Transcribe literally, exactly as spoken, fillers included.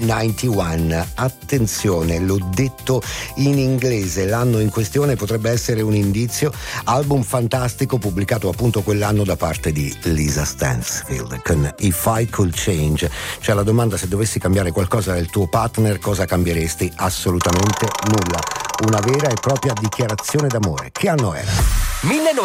novantuno. Attenzione, l'ho detto in inglese, l'anno in questione potrebbe essere un indizio. Album fantastico pubblicato appunto quell'anno da parte di Lisa Stansfield con If I Could Change. Cioè la domanda: se dovessi cambiare qualcosa del tuo partner, cosa cambieresti? Assolutamente nulla. Una vera e propria dichiarazione d'amore. Che anno era?